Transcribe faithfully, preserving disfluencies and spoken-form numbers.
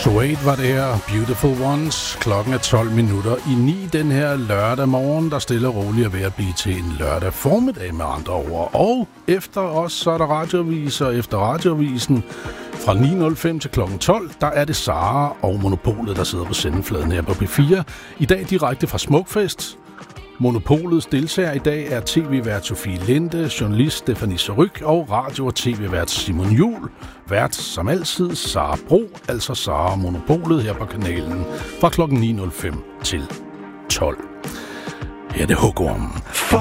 Suede var det her, Beautiful Ones. Klokken er tolv minutter i ni den her lørdag morgen, der stille og roligt er ved at blive til en lørdag formiddag med andre ord. Og efter os, så er der radioaviser. Efter radiovisen fra ni nul fem til klokken tolv, der er det Sara og Monopolet, der sidder på sendefladen her på P fire. I dag direkte fra Smukfest. Monopolets deltager i dag er tv-vært Sofie Linde, journalist Stefanie Saryk og radio- og tv-vært Simon Juhl. Vært som altid Sara Bro, altså Sara Monopolet her på kanalen fra klokken ni nul fem til tolv. Her er det Hugorm.